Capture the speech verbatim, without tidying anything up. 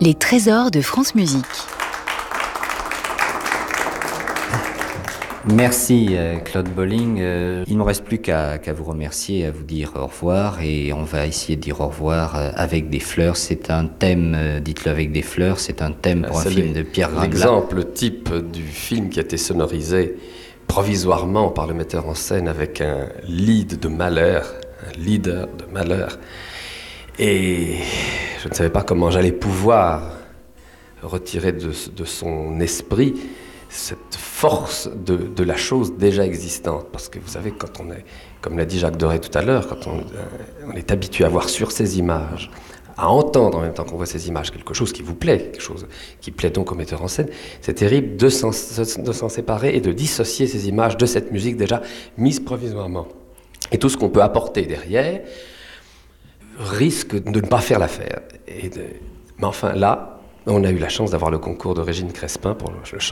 Les trésors de France Musique. Merci euh, Claude Bolling. Euh, il ne me reste plus qu'à, qu'à vous remercier, à vous dire au revoir, et on va essayer de dire au revoir euh, avec des fleurs. C'est un thème, euh, dites-le avec des fleurs, c'est un thème pour c'est un film les, de Pierre Gringlas. L'exemple type du film qui a été sonorisé provisoirement par le metteur en scène avec un lead de Mahler, un leader de Mahler. Et je ne savais pas comment j'allais pouvoir retirer de, de son esprit cette force de, de la chose déjà existante. Parce que vous savez, quand on est, comme l'a dit Jacques Doré tout à l'heure, quand on, euh, on est habitué à voir sur ces images, à entendre en même temps qu'on voit ces images quelque chose qui vous plaît, quelque chose qui plaît donc au metteur en scène, c'est terrible de s'en, de s'en séparer et de dissocier ces images de cette musique déjà mise provisoirement. Et tout ce qu'on peut apporter derrière risque de ne pas faire l'affaire. Et de... Mais enfin là, on a eu la chance d'avoir le concours de Régine Crespin pour le chant.